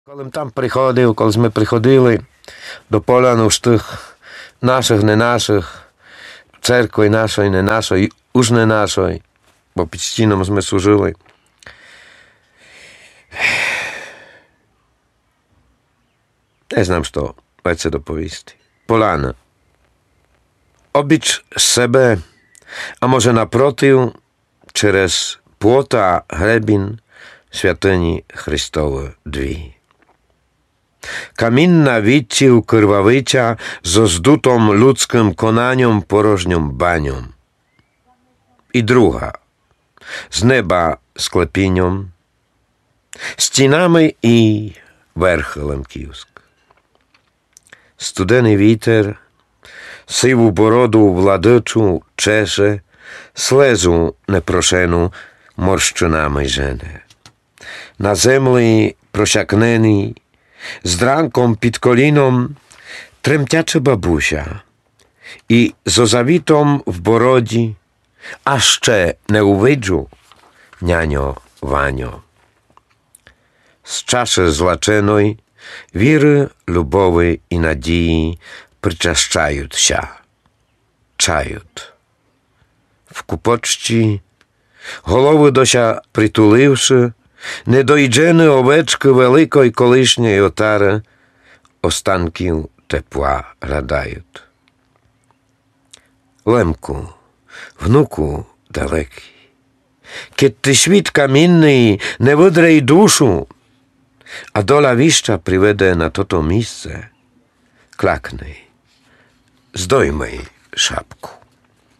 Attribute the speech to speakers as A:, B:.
A: Коли ми приходили до поляну ж тих наших, не наших, церкви нашої, не нашої, уж не нашої, бо під стіном ми служили. Не знам, що це доповісти. Поляна. Обіч себе, a może naprotiv, через płota hrebin świątyni Chrystowe drzwi. Камінна відтіл кривавиця зо здутом людським конанням порожньом баньом. І друга, з неба склепінням, стінами і верхелем ківськ. Студений вітер сиву бороду владичу чеше, слезу непрошену морщинами жене. На землі просякнений, з дранком під коліном тремтяча бабуся і з озавітом в бороді, а ще не увиджу няньо Ваньо. З чаші злаченої віри, любови і надії причащаються, чають. В купочці, голови дося притуливши, недоїджені овечки великої колишньої отари останків тепла радають. Лемку, внуку далекий, кед ти світ камінний не видре й душу, а доля віща приведе на тото місце, клакни, здоймай шапку.